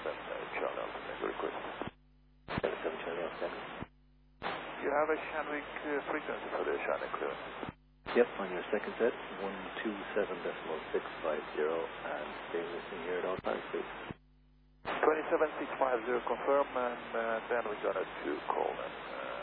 Charlie Alpha, make a request. 77 Charlie Alpha. You have a Shanwick frequency for the Shanwick clearance? Yep, on your second set, 127.650, and stay listening here at all times, please. 27650, confirm, and then we're going to call them.